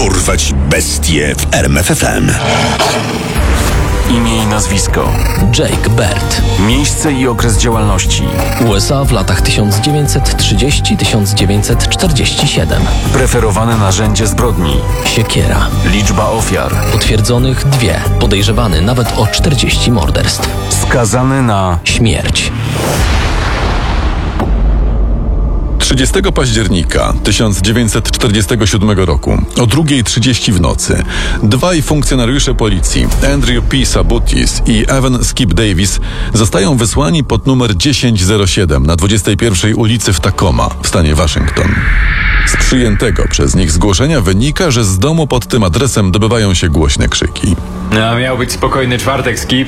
Dorwać bestie w RMF FM. Imię i nazwisko: Jake Bert. Miejsce i okres działalności: USA w latach 1930-1947. Preferowane narzędzie zbrodni: Siekiera. Liczba ofiar: Potwierdzonych 2. Podejrzewany nawet o 40 morderstw. skazany na Śmierć. 30 października 1947 roku o 2:30 w nocy dwaj funkcjonariusze policji, Andrew P. Sabutis i Evan Skip Davis, zostają wysłani pod numer 1007 na 21 ulicy w Tacoma w stanie Waszyngton. Z przyjętego przez nich zgłoszenia wynika, że z domu pod tym adresem dobywają się głośne krzyki. No, miał być spokojny czwartek, Skip.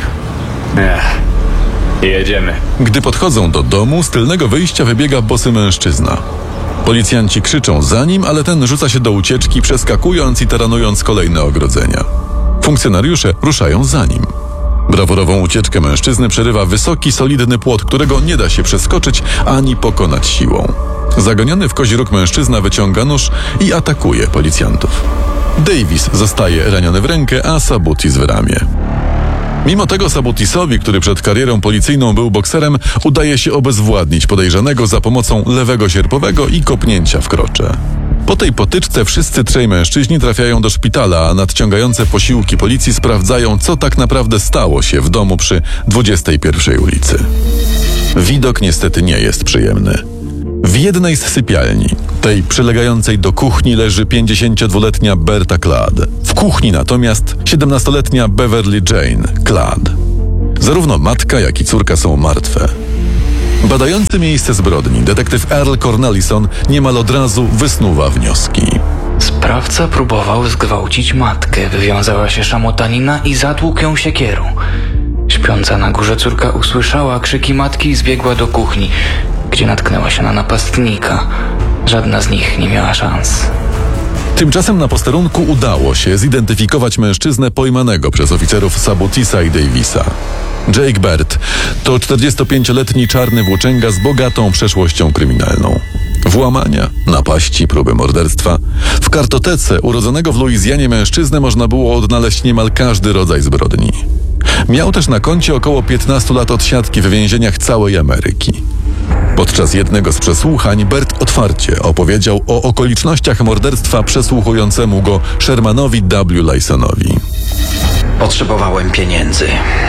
Jedziemy. Gdy podchodzą do domu, z tylnego wyjścia wybiega bosy mężczyzna. Policjanci krzyczą za nim, ale ten rzuca się do ucieczki, przeskakując i taranując kolejne ogrodzenia. Funkcjonariusze ruszają za nim. Brawurową ucieczkę mężczyzny przerywa wysoki, solidny płot, którego nie da się przeskoczyć ani pokonać siłą. Zagoniony w kozi róg mężczyzna wyciąga nóż i atakuje policjantów. Davis zostaje raniony w rękę, a Sabutis w ramię. Mimo tego Sabutisowi, który przed karierą policyjną był bokserem, udaje się obezwładnić podejrzanego za pomocą lewego sierpowego i kopnięcia w krocze. Po tej potyczce wszyscy trzej mężczyźni trafiają do szpitala, a nadciągające posiłki policji sprawdzają, co tak naprawdę stało się w domu przy 21 ulicy. Widok niestety nie jest przyjemny. W jednej z sypialni, tej przylegającej do kuchni, leży 52-letnia Berta Cladd. W kuchni natomiast 17-letnia Beverly Jane Cladd. Zarówno matka, jak i córka są martwe. Badający miejsce zbrodni, detektyw Earl Cornelison niemal od razu wysnuwa wnioski. Sprawca próbował zgwałcić matkę, wywiązała się szamotanina i zatłukł ją siekierą. Śpiąca na górze córka usłyszała krzyki matki i zbiegła do kuchni, gdzie natknęła się na napastnika. Żadna z nich nie miała szans. Tymczasem na posterunku udało się zidentyfikować mężczyznę pojmanego przez oficerów Sabutisa i Davisa. Jake Bert to 45-letni czarny włóczęga z bogatą przeszłością kryminalną. Włamania, napaści, próby morderstwa. W kartotece urodzonego w Luizjanie mężczyznę można było odnaleźć niemal każdy rodzaj zbrodni. Miał też na koncie około 15 lat odsiadki w więzieniach całej Ameryki. Podczas jednego z przesłuchań Bert otwarcie opowiedział o okolicznościach morderstwa przesłuchującemu go Shermanowi W. Lysonowi. Potrzebowałem pieniędzy.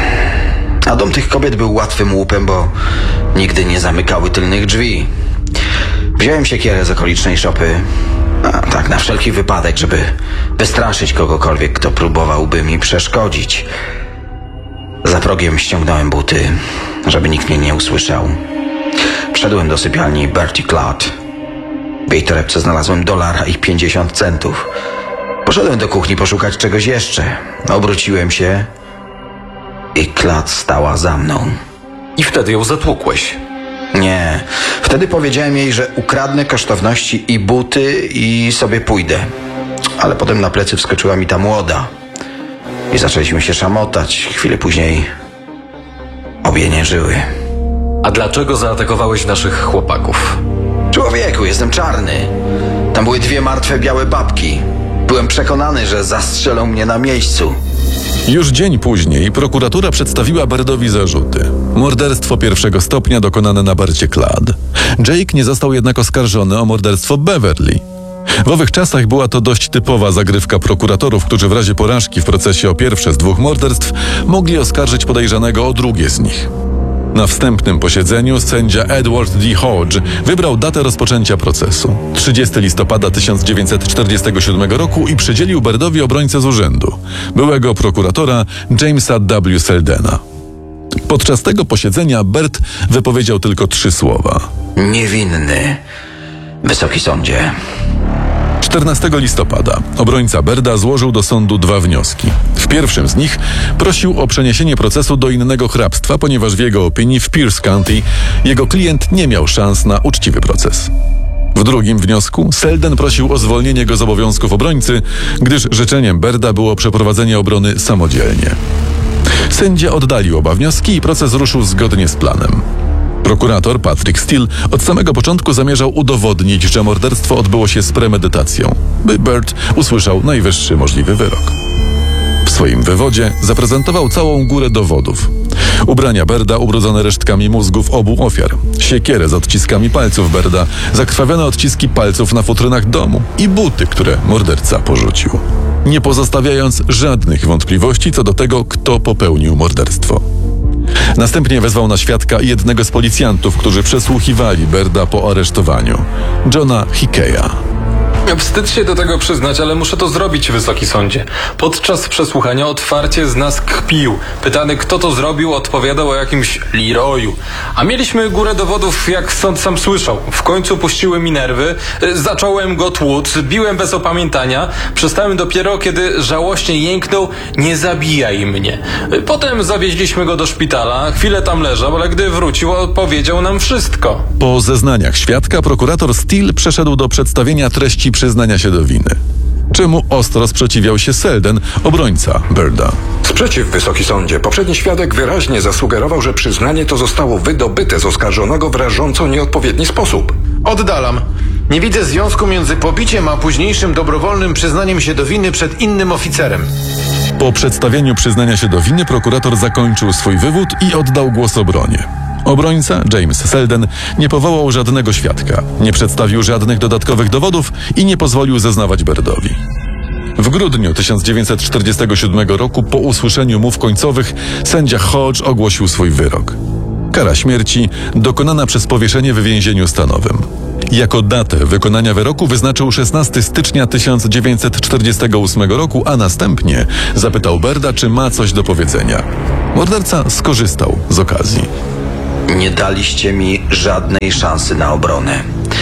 A dom tych kobiet był łatwym łupem, bo nigdy nie zamykały tylnych drzwi. Wziąłem siekierę z okolicznej szopy, tak na wszelki wypadek, żeby wystraszyć kogokolwiek, kto próbowałby mi przeszkodzić. Za progiem ściągnąłem buty, żeby nikt mnie nie usłyszał. Wszedłem do sypialni Bertie Cladd. W jej torebce znalazłem $1.50. Poszedłem do kuchni poszukać czegoś jeszcze. Obróciłem się i Cladd stała za mną. I wtedy ją zatłukłeś? Nie. Wtedy powiedziałem jej, że ukradnę kosztowności i buty i sobie pójdę. Ale potem na plecy wskoczyła mi ta młoda. I zaczęliśmy się szamotać. Chwilę później obie nie żyły. A dlaczego zaatakowałeś naszych chłopaków? Człowieku, jestem czarny. Tam były 2 martwe białe babki. Byłem przekonany, że zastrzelą mnie na miejscu. Już dzień później prokuratura przedstawiła Bertowi zarzuty. Morderstwo pierwszego stopnia dokonane na Bercie Cladd. Jake nie został jednak oskarżony o morderstwo Beverly. W owych czasach była to dość typowa zagrywka prokuratorów, którzy w razie porażki w procesie o pierwsze z 2 morderstw mogli oskarżyć podejrzanego o drugie z nich. Na wstępnym posiedzeniu sędzia Edward D. Hodge wybrał datę rozpoczęcia procesu, 30 listopada 1947 roku, i przydzielił Bertowi obrońcę z urzędu, byłego prokuratora Jamesa W. Seldena. Podczas tego posiedzenia Bert wypowiedział tylko 3 słowa. Niewinny, Wysoki Sądzie. 14 listopada obrońca Berda złożył do sądu 2 wnioski. W pierwszym z nich prosił o przeniesienie procesu do innego hrabstwa, ponieważ w jego opinii w Pierce County jego klient nie miał szans na uczciwy proces. W drugim wniosku Selden prosił o zwolnienie go z obowiązków obrońcy, gdyż życzeniem Berda było przeprowadzenie obrony samodzielnie. Sędzia oddalił oba wnioski i proces ruszył zgodnie z planem. Prokurator Patrick Steele od samego początku zamierzał udowodnić, że morderstwo odbyło się z premedytacją, by Byrd usłyszał najwyższy możliwy wyrok. W swoim wywodzie zaprezentował całą górę dowodów. Ubrania Byrda ubrudzone resztkami mózgów obu ofiar, siekierę z odciskami palców Byrda, zakrwawione odciski palców na futrynach domu i buty, które morderca porzucił, nie pozostawiając żadnych wątpliwości co do tego, kto popełnił morderstwo. Następnie wezwał na świadka jednego z policjantów, którzy przesłuchiwali Byrda po aresztowaniu, Johna Hickeya. Wstyd się do tego przyznać, ale muszę to zrobić, Wysoki Sądzie. Podczas przesłuchania otwarcie z nas kpił. Pytany, kto to zrobił, odpowiadał o jakimś Leroyu. A mieliśmy górę dowodów, jak sąd sam słyszał. W końcu puściły mi nerwy, zacząłem go tłuc, biłem bez opamiętania. Przestałem dopiero, kiedy żałośnie jęknął: nie zabijaj mnie. Potem zawieźliśmy go do szpitala, chwilę tam leżał, ale gdy wrócił, opowiedział nam wszystko. Po zeznaniach świadka prokurator Steele przeszedł do przedstawienia treści przyznania się do winy, czemu ostro sprzeciwiał się Selden, obrońca Byrda. Sprzeciw, Wysoki Sądzie. Poprzedni świadek wyraźnie zasugerował, że przyznanie to zostało wydobyte z oskarżonego w rażąco nieodpowiedni sposób. Oddalam. Nie widzę związku między pobiciem a późniejszym dobrowolnym przyznaniem się do winy przed innym oficerem. Po przedstawieniu przyznania się do winy prokurator zakończył swój wywód i oddał głos obronie. Obrońca, James Selden, nie powołał żadnego świadka, nie przedstawił żadnych dodatkowych dowodów i nie pozwolił zeznawać Byrdowi. W grudniu 1947 roku, po usłyszeniu mów końcowych, sędzia Hodge ogłosił swój wyrok. Kara śmierci dokonana przez powieszenie w więzieniu stanowym. Jako datę wykonania wyroku wyznaczył 16 stycznia 1948 roku, a następnie zapytał Byrda, czy ma coś do powiedzenia. Morderca skorzystał z okazji. Nie daliście mi żadnej szansy na obronę.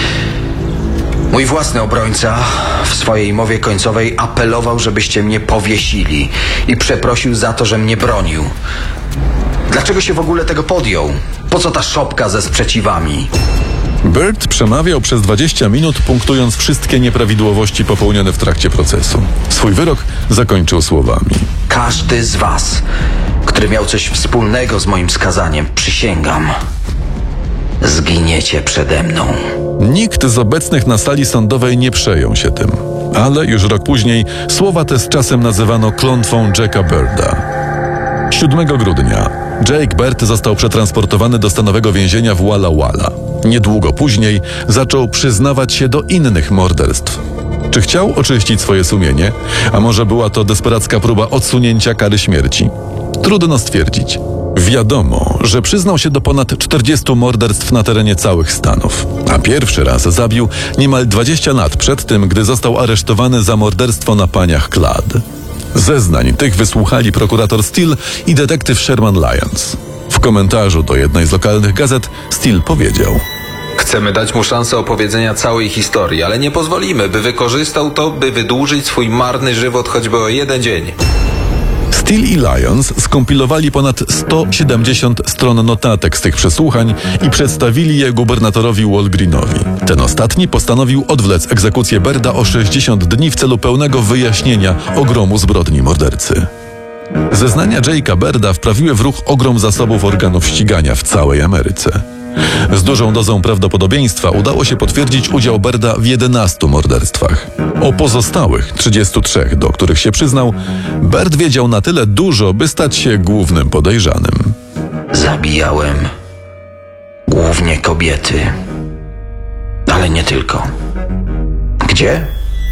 Mój własny obrońca w swojej mowie końcowej apelował, żebyście mnie powiesili i przeprosił za to, że mnie bronił. Dlaczego się w ogóle tego podjął? Po co ta szopka ze sprzeciwami? Byrd przemawiał przez 20 minut, punktując wszystkie nieprawidłowości popełnione w trakcie procesu. Swój wyrok zakończył słowami: każdy z was, który miał coś wspólnego z moim skazaniem, przysięgam, zginiecie przede mną. Nikt z obecnych na sali sądowej nie przejął się tym, ale już rok później słowa te z czasem nazywano klątwą Jacka Byrda. 7 grudnia Jake Byrd został przetransportowany do stanowego więzienia w Walla Walla. Niedługo później zaczął przyznawać się do innych morderstw. Czy chciał oczyścić swoje sumienie? A może była to desperacka próba odsunięcia kary śmierci? Trudno stwierdzić. Wiadomo, że przyznał się do ponad 40 morderstw na terenie całych Stanów, a pierwszy raz zabił niemal 20 lat przed tym, gdy został aresztowany za morderstwo na paniach Cladd. Zeznań tych wysłuchali prokurator Steele i detektyw Sherman Lyons. W komentarzu do jednej z lokalnych gazet Steele powiedział: chcemy dać mu szansę opowiedzenia całej historii, ale nie pozwolimy, by wykorzystał to, by wydłużyć swój marny żywot choćby o 1 dzień. Steele i Lyons skompilowali ponad 170 stron notatek z tych przesłuchań i przedstawili je gubernatorowi Walgreenowi. Ten ostatni postanowił odwlec egzekucję Byrda o 60 dni w celu pełnego wyjaśnienia ogromu zbrodni mordercy. Zeznania Jake'a Byrda wprawiły w ruch ogrom zasobów organów ścigania w całej Ameryce. Z dużą dozą prawdopodobieństwa udało się potwierdzić udział Byrda w 11 morderstwach. O pozostałych 33, do których się przyznał, Byrd wiedział na tyle dużo, by stać się głównym podejrzanym. Zabijałem głównie kobiety, ale nie tylko. Gdzie?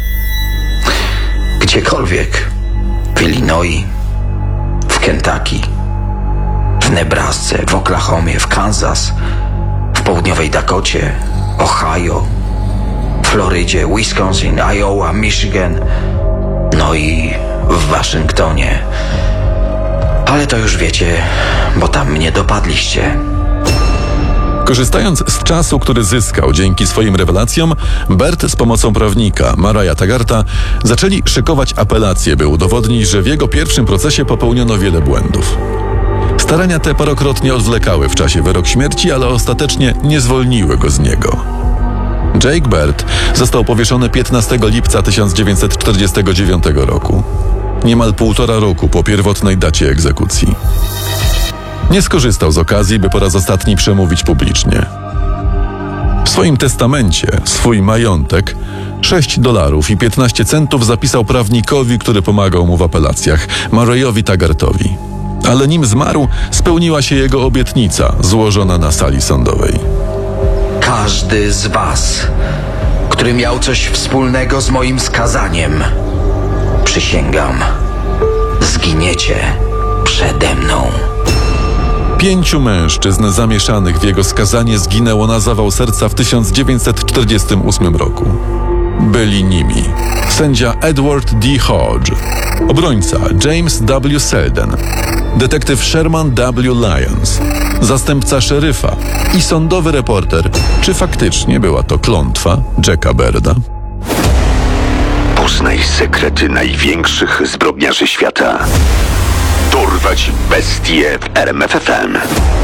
Gdziekolwiek. W Illinois, w Kentucky, w Nebrasce, w Oklahomie, w Kansas, w południowej Dakocie, Ohio, Florydzie, Wisconsin, Iowa, Michigan, no i w Waszyngtonie. Ale to już wiecie, bo tam mnie dopadliście. Korzystając z czasu, który zyskał dzięki swoim rewelacjom, Byrd z pomocą prawnika Mariah Taggarta zaczęli szykować apelacje, by udowodnić, że w jego pierwszym procesie popełniono wiele błędów. Starania te parokrotnie odwlekały w czasie wyrok śmierci, ale ostatecznie nie zwolniły go z niego. Jake Byrd został powieszony 15 lipca 1949 roku. Niemal 1,5 roku po pierwotnej dacie egzekucji. Nie skorzystał z okazji, by po raz ostatni przemówić publicznie. W swoim testamencie swój majątek, $6 i 15 centów, zapisał prawnikowi, który pomagał mu w apelacjach, Murrayowi Taggartowi. Ale nim zmarł, spełniła się jego obietnica złożona na sali sądowej. Każdy z was, który miał coś wspólnego z moim skazaniem, przysięgam, zginiecie przede mną. 5 mężczyzn zamieszanych w jego skazanie zginęło na zawał serca w 1948 roku. Byli nimi sędzia Edward D. Hodge, obrońca James W. Selden, detektyw Sherman W. Lyons, zastępca szeryfa i sądowy reporter. Czy faktycznie była to klątwa Jacka Bairda? Poznaj sekrety największych zbrodniarzy świata. Dorwać bestie w RMF FM.